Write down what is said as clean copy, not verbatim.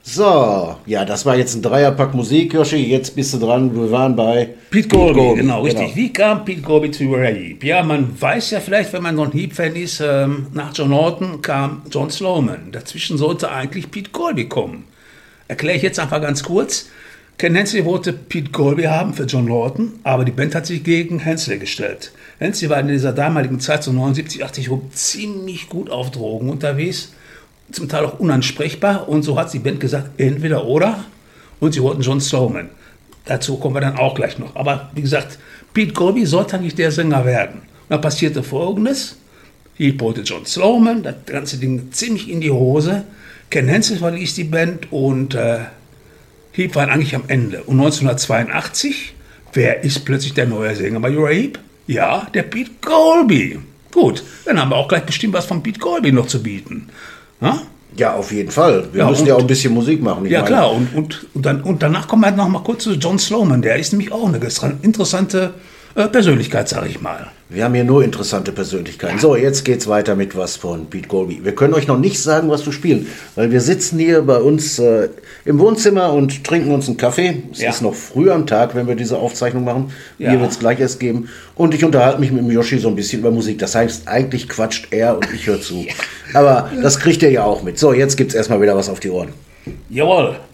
So, ja, das war jetzt ein Dreierpack Musik, Joshi. Jetzt bist du dran. Wir waren bei Pete Colby, genau, richtig. Wie kam Pete Colby zu Uriah Heep? Ja, man weiß ja vielleicht, wenn man so ein Heep-Fan ist, nach John Norton kam John Sloman. Dazwischen sollte eigentlich Pete Colby kommen. Erkläre ich jetzt einfach ganz kurz. Ken Hensley wollte Pete Colby haben für John Norton, aber die Band hat sich gegen Hensley gestellt. Hensley war in dieser damaligen Zeit, so 79, 80 rum, ziemlich gut auf Drogen unterwegs. Zum Teil auch unansprechbar, und so hat die Band gesagt, entweder oder, und sie wollten John Sloman. Dazu kommen wir dann auch gleich noch. Aber wie gesagt, Pete Colby sollte eigentlich der Sänger werden. Und dann passierte Folgendes: Heep wollte John Sloman, das ganze Ding ziemlich in die Hose. Ken Hensley verließ die Band und Heep war eigentlich am Ende. Und 1982, wer ist plötzlich der neue Sänger bei Uriah Heep? Ja, der Pete Colby. Gut, dann haben wir auch gleich bestimmt was von Pete Colby noch zu bieten. Ja? Ja, auf jeden Fall. Wir müssen ja auch ein bisschen Musik machen. Ja, klar. Und danach kommen wir halt noch mal kurz zu John Sloman. Der ist nämlich auch eine interessante Persönlichkeit, sage ich mal. Wir haben hier nur interessante Persönlichkeiten. So, jetzt geht's weiter mit was von Pete Colby. Wir können euch noch nicht sagen, was wir spielen, weil wir sitzen hier bei uns im Wohnzimmer und trinken uns einen Kaffee. Es ist noch früh am Tag, wenn wir diese Aufzeichnung machen. Ja. Hier wird es gleich erst geben. Und ich unterhalte mich mit dem Yoshi so ein bisschen über Musik. Das heißt, eigentlich quatscht er und ich höre zu. Aber das kriegt ihr ja auch mit. So, jetzt gibt's erstmal wieder was auf die Ohren. Jawohl.